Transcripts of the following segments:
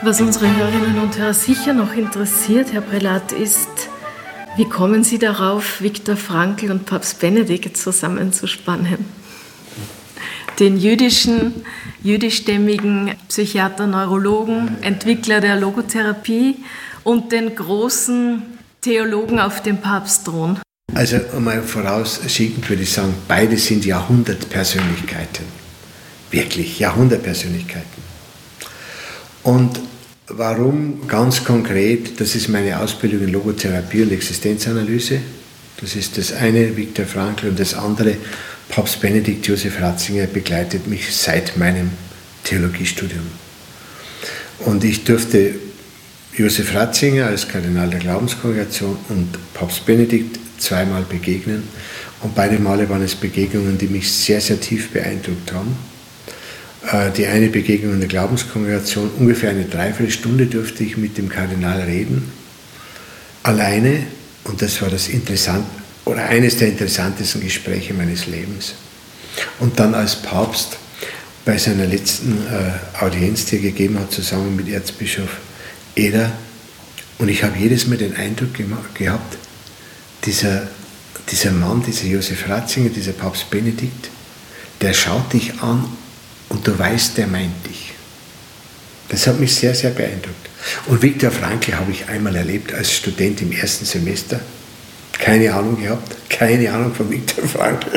Was unsere Hörerinnen und Hörer sicher noch interessiert, Herr Prälat, ist, wie kommen Sie darauf, Viktor Frankl und Papst Benedikt zusammenzuspannen? Den jüdischstämmigen Psychiater, Neurologen, Entwickler der Logotherapie und den großen Theologen auf dem Papstthron. Also einmal vorausschickend würde ich sagen, beide sind Jahrhundertpersönlichkeiten. Wirklich, Jahrhundertpersönlichkeiten. Und warum ganz konkret? Das ist meine Ausbildung in Logotherapie und Existenzanalyse. Das ist das eine, Viktor Frankl, und das andere, Papst Benedikt Josef Ratzinger, begleitet mich seit meinem Theologiestudium. Und ich durfte Josef Ratzinger als Kardinal der Glaubenskongregation und Papst Benedikt zweimal begegnen. Und beide Male waren es Begegnungen, die mich sehr, sehr tief beeindruckt haben. Die eine Begegnung in der Glaubenskongregation, ungefähr eine Dreiviertelstunde durfte ich mit dem Kardinal reden, alleine, und das war das interessant oder eines der interessantesten Gespräche meines Lebens. Und dann als Papst bei seiner letzten Audienz, die er gegeben hat, zusammen mit Erzbischof Eder, und ich habe jedes Mal den Eindruck gehabt, dieser Mann, dieser Josef Ratzinger, dieser Papst Benedikt, der schaut dich an und du weißt, der meint dich. Das hat mich sehr, sehr beeindruckt. Und Viktor Frankl habe ich einmal erlebt als Student im ersten Semester. Keine Ahnung gehabt, keine Ahnung von Viktor Frankl.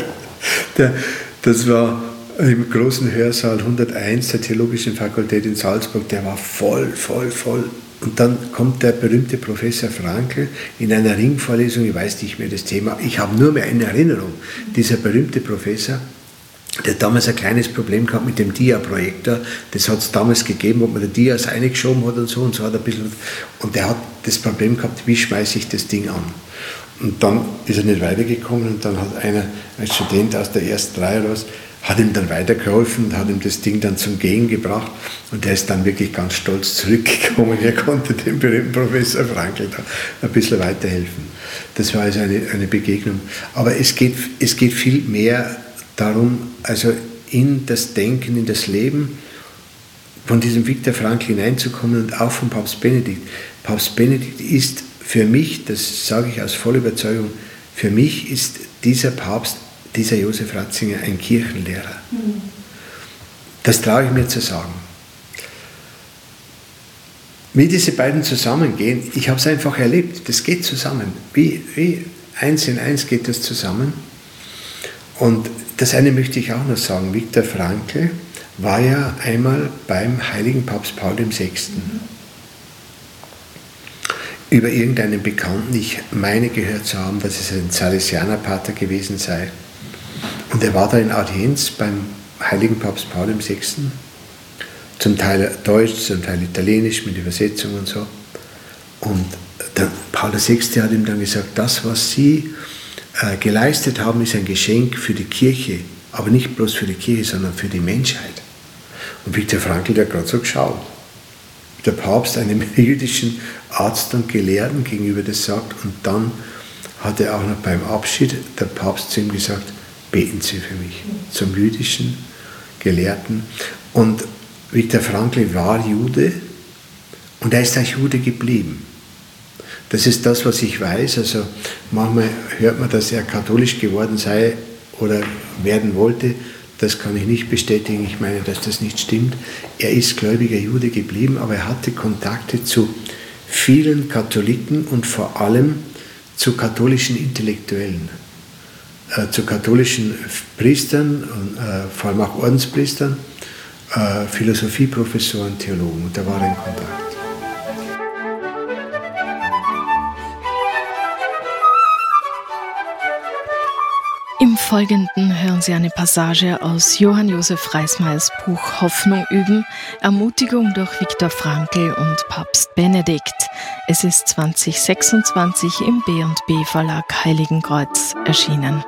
Das war im großen Hörsaal 101 der Theologischen Fakultät in Salzburg, der war voll. Und dann kommt der berühmte Professor Frankl in einer Ringvorlesung, ich weiß nicht mehr das Thema, ich habe nur mehr eine Erinnerung, dieser berühmte Professor, der hat damals ein kleines Problem gehabt mit dem Dia-Projektor. Das hat es damals gegeben, ob man die Dias eingeschoben hat und so hat ein bisschen. Und der hat das Problem gehabt, wie schmeiße ich das Ding an? Und dann ist er nicht weitergekommen und dann hat einer, ein Student aus der ersten Reihe raus, hat ihm dann weitergeholfen und hat ihm das Ding dann zum Gehen gebracht. Und der ist dann wirklich ganz stolz zurückgekommen. Er konnte dem berühmten Professor Frankl da ein bisschen weiterhelfen. Das war also eine Begegnung. Aber es geht viel mehr darum, also in das Denken, in das Leben von diesem Viktor Frankl hineinzukommen und auch von Papst Benedikt. Papst Benedikt ist für mich, das sage ich aus voller Überzeugung, für mich ist dieser Papst, dieser Josef Ratzinger, ein Kirchenlehrer. Das traue ich mir zu sagen. Wie diese beiden zusammengehen, ich habe es einfach erlebt, das geht zusammen. Wie eins in eins geht das zusammen. Und das eine möchte ich auch noch sagen, Viktor Frankl war ja einmal beim heiligen Papst Paul VI. Über irgendeinen Bekannten, ich meine gehört zu haben, dass es ein Salesianerpater gewesen sei. Und er war da in Audienz beim heiligen Papst Paul VI., zum Teil Deutsch, zum Teil Italienisch mit Übersetzung und so. Und der Paul VI. Hat ihm dann gesagt, das, was Sie geleistet haben, ist ein Geschenk für die Kirche, aber nicht bloß für die Kirche, sondern für die Menschheit. Und Viktor Frankl, der hat gerade so geschaut. Der Papst einem jüdischen Arzt und Gelehrten gegenüber das sagt, und dann hat er auch noch beim Abschied der Papst zu ihm gesagt, beten Sie für mich, zum jüdischen Gelehrten. Und Viktor Frankl war Jude und er ist auch Jude geblieben. Das ist das, was ich weiß. Also manchmal hört man, dass er katholisch geworden sei oder werden wollte. Das kann ich nicht bestätigen. Ich meine, dass das nicht stimmt. Er ist gläubiger Jude geblieben, aber er hatte Kontakte zu vielen Katholiken und vor allem zu katholischen Intellektuellen, zu katholischen Priestern, vor allem auch Ordenspriestern, Philosophieprofessoren, Theologen. Und da war er in Kontakt. Im Folgenden hören Sie eine Passage aus Johann Josef Reismayrs Buch Hoffnung üben, Ermutigung durch Viktor Frankl und Papst Benedikt. Es ist 2026 im B&B Verlag Heiligenkreuz erschienen.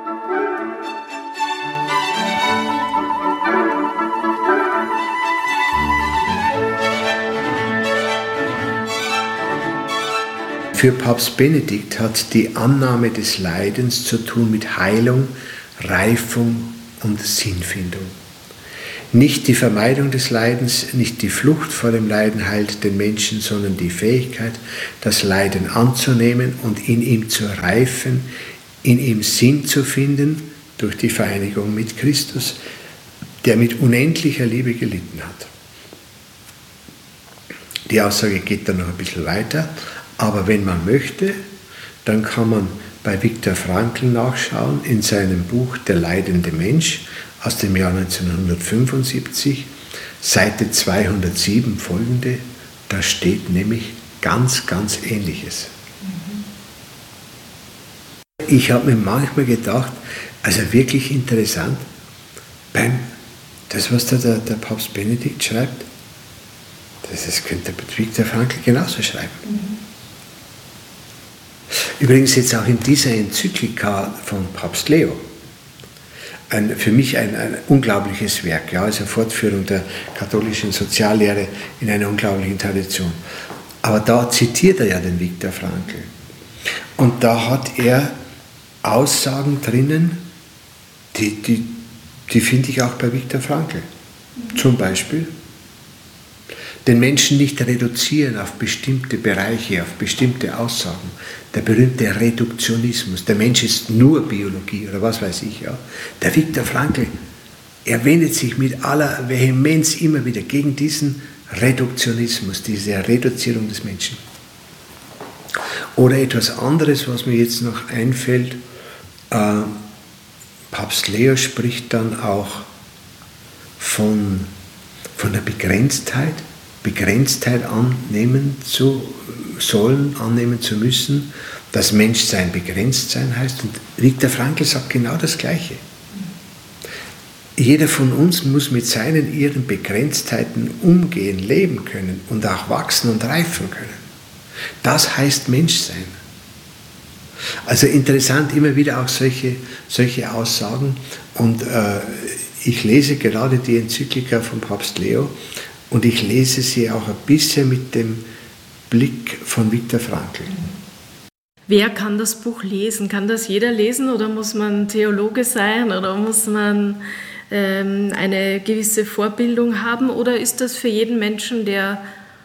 Für Papst Benedikt hat die Annahme des Leidens zu tun mit Heilung, Reifung und Sinnfindung. Nicht die Vermeidung des Leidens, nicht die Flucht vor dem Leiden heilt den Menschen, sondern die Fähigkeit, das Leiden anzunehmen und in ihm zu reifen, in ihm Sinn zu finden durch die Vereinigung mit Christus, der mit unendlicher Liebe gelitten hat. Die Aussage geht dann noch ein bisschen weiter, aber wenn man möchte, dann kann man bei Viktor Frankl nachschauen in seinem Buch Der leidende Mensch aus dem Jahr 1975, Seite 207 folgende, da steht nämlich ganz, ganz Ähnliches. Ich habe mir manchmal gedacht, also wirklich interessant, das, was da der Papst Benedikt schreibt, das könnte Viktor Frankl genauso schreiben. Übrigens jetzt auch in dieser Enzyklika von Papst Leo. Für mich ein unglaubliches Werk, ja, also Fortführung der katholischen Soziallehre in einer unglaublichen Tradition. Aber da zitiert er ja den Viktor Frankl. Und da hat er Aussagen drinnen, die finde ich auch bei Viktor Frankl. Zum Beispiel, den Menschen nicht reduzieren auf bestimmte Bereiche, auf bestimmte Aussagen. Der berühmte Reduktionismus. Der Mensch ist nur Biologie oder was weiß ich. Ja. Der Viktor Frankl, er wendet sich mit aller Vehemenz immer wieder gegen diesen Reduktionismus, diese Reduzierung des Menschen. Oder etwas anderes, was mir jetzt noch einfällt, Papst Leo spricht dann auch von der Begrenztheit annehmen zu sollen, annehmen zu müssen, dass Menschsein begrenzt sein heißt. Und Viktor Frankl sagt genau das Gleiche. Jeder von uns muss mit ihren Begrenztheiten umgehen, leben können und auch wachsen und reifen können. Das heißt Menschsein. Also interessant, immer wieder auch solche Aussagen. Und ich lese gerade die Enzyklika von Papst Leo und ich lese sie auch ein bisschen mit dem Blick von Viktor Frankl. Wer kann das Buch lesen? Kann das jeder lesen oder muss man Theologe sein oder muss man eine gewisse Vorbildung haben? Oder ist das für jeden Menschen, der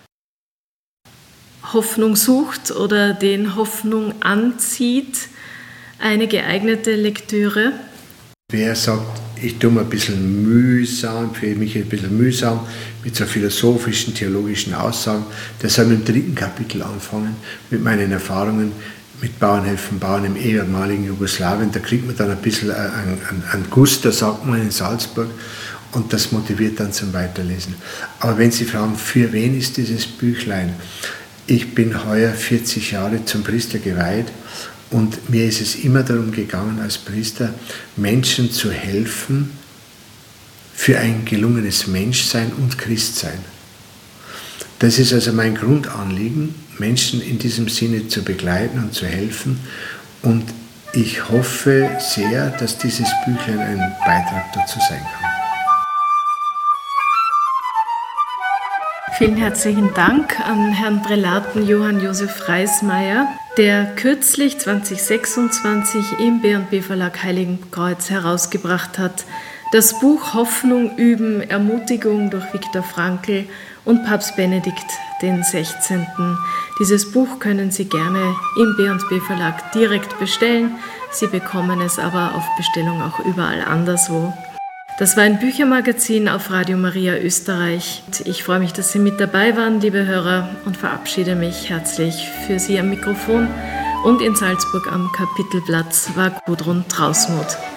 Hoffnung sucht oder den Hoffnung anzieht, eine geeignete Lektüre? Wer sagt, ich tue mir ein bisschen mühsam, fühle mich ein bisschen mühsam mit so philosophischen, theologischen Aussagen, der soll mit dem 3. Kapitel anfangen, mit meinen Erfahrungen mit Bauernhöfen, Bauern im ehemaligen Jugoslawien. Da kriegt man dann ein bisschen einen Guss, da sagt man in Salzburg, und das motiviert dann zum Weiterlesen. Aber wenn Sie fragen, für wen ist dieses Büchlein? Ich bin heuer 40 Jahre zum Priester geweiht und mir ist es immer darum gegangen, als Priester Menschen zu helfen für ein gelungenes Menschsein und Christsein. Das ist also mein Grundanliegen, Menschen in diesem Sinne zu begleiten und zu helfen. Und ich hoffe sehr, dass dieses Büchlein ein Beitrag dazu sein kann. Vielen herzlichen Dank an Herrn Prälaten Johann Josef Reismeier, der kürzlich 2026 im B&B Verlag Heiligenkreuz herausgebracht hat, das Buch Hoffnung üben, Ermutigung durch Viktor Frankl und Papst Benedikt XVI. Dieses Buch können Sie gerne im B&B Verlag direkt bestellen. Sie bekommen es aber auf Bestellung auch überall anderswo. Das war ein Büchermagazin auf Radio Maria Österreich. Ich freue mich, dass Sie mit dabei waren, liebe Hörer, und verabschiede mich herzlich. Für Sie am Mikrofon und in Salzburg am Kapitelplatz war Gudrun Trausmuth.